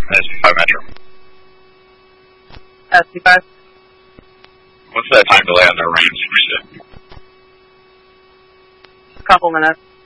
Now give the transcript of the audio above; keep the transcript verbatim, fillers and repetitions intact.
S P five Metro. S P five. What's that time delay on the ramps for shit? A couple minutes.